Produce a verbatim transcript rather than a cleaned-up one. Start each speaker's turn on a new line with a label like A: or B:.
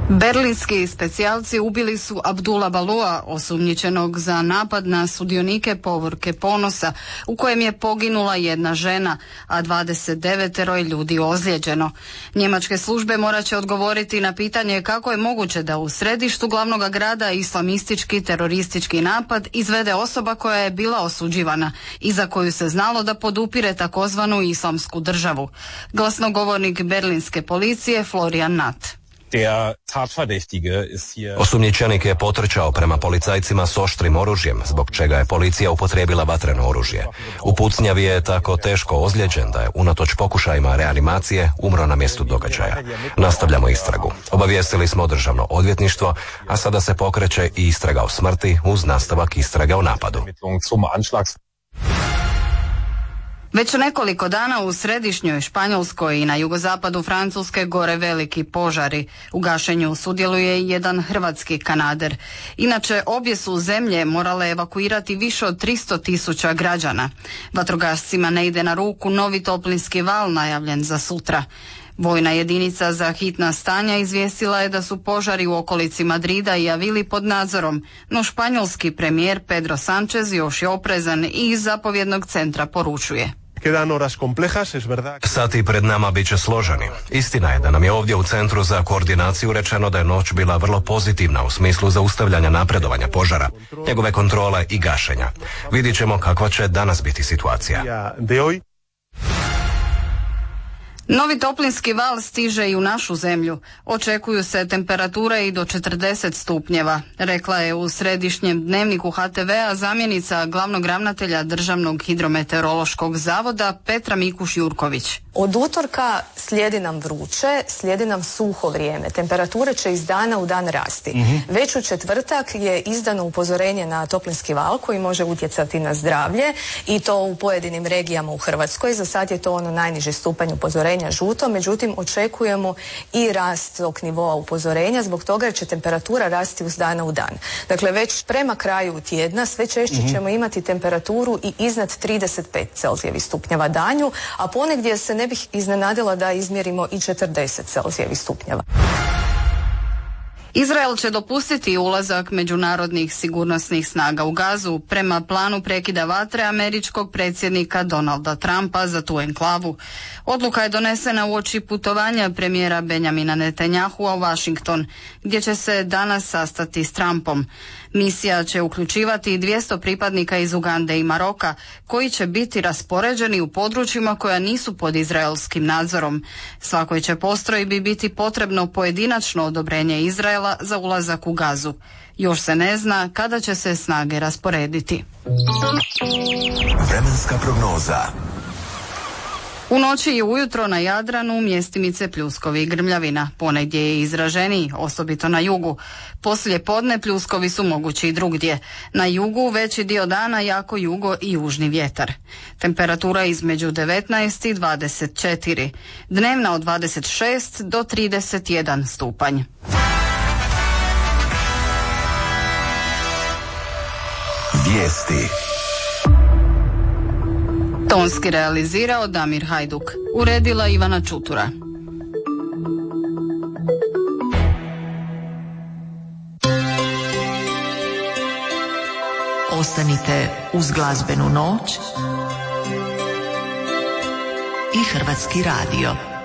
A: Berlinski specijalci ubili su Abdula Balua, osumnjičenog za napad na sudionike povorke Ponosa, u kojem je poginula jedna žena, a dvadeset devet ljudi ozlijeđeno. Njemačke službe morat će odgovoriti na pitanje kako je moguće da u središtu glavnog grada islamistički teroristički napad izvede osoba koja je bila osuđivana i za koju se znalo da podupire takozvanu islamsku državu. Glasnogovornik berlinske policije Florian Natt.
B: Osumnjičenik je potrčao prema policajcima s oštrim oružjem, zbog čega je policija upotrijebila vatreno oružje. U pucnjavi je tako teško ozlijeđen da je unatoč pokušajima reanimacije umro na mjestu događaja. Nastavljamo istragu. Obavijestili smo državno odvjetništvo, a sada se pokreće i istraga o smrti uz nastavak istrage o napadu.
A: Već nekoliko dana u središnjoj Španjolskoj i na jugozapadu Francuske gore veliki požari. U gašenju sudjeluje i jedan hrvatski kanader. Inače, obje su zemlje morale evakuirati više od tristo tisuća građana. Vatrogascima ne ide na ruku novi toplinski val najavljen za sutra. Vojna jedinica za hitna stanja izvijestila je da su požari u okolici Madrida i Avili pod nadzorom, no španjolski premijer Pedro Sánchez još je oprezan i iz zapovjednog centra poručuje.
B: Sati pred nama bit će složeni. Istina je da nam je ovdje u Centru za koordinaciju rečeno da je noć bila vrlo pozitivna u smislu zaustavljanja napredovanja požara, njegove kontrole i gašenja. Vidjet ćemo kakva će danas biti situacija.
A: Novi toplinski val stiže i u našu zemlju. Očekuju se temperature i do četrdeset stupnjeva, rekla je u središnjem dnevniku ha te vea zamjenica glavnog ravnatelja Državnog hidrometeorološkog zavoda Petra Mikuš-Jurković.
C: Od utorka slijedi nam vruće, slijedi nam suho vrijeme. Temperature će iz dana u dan rasti. Mm-hmm. Već u četvrtak je izdano upozorenje na toplinski val koji može utjecati na zdravlje i to u pojedinim regijama u Hrvatskoj. Za sad je to ono najniži stupanj upozorenja žuto, međutim očekujemo i rast tog nivoa upozorenja zbog toga jer će temperatura rasti uz dana u dan. Dakle, već prema kraju tjedna sve češće mm-hmm. ćemo imati temperaturu i iznad trideset pet Celzijevih stupnjeva danju, a ponegdje se ne bih iznenadila da izmjerimo i četrdeset Celzijevih stupnjeva.
A: Izrael će dopustiti ulazak međunarodnih sigurnosnih snaga u Gazu prema planu prekida vatre američkog predsjednika Donalda Trumpa za tu enklavu. Odluka je donesena uoči putovanja premijera Benjamina Netanyahua u Washington, gdje će se danas sastati s Trumpom. Misija će uključivati dvjesto pripadnika iz Ugande i Maroka, koji će biti raspoređeni u područjima koja nisu pod izraelskim nadzorom. Svakoj će postrojbi biti potrebno pojedinačno odobrenje Izraela za ulazak u Gazu. Još se ne zna kada će se snage rasporediti.
D: Vremenska prognoza.
A: U noći i ujutro na Jadranu mjestimice pljuskovi i grmljavina, ponegdje je izraženiji, osobito na jugu. Poslije podne pljuskovi su mogući i drugdje. Na jugu veći dio dana jako jugo i južni vjetar. Temperatura između devetnaest i dvadeset četiri, dnevna od dvadeset šest do trideset jedan stupanj.
D: Vijesti.
A: Tonski realizirao Damir Hajduk. Uredila Ivana Čutura.
E: Ostanite uz glazbenu noć i Hrvatski radio.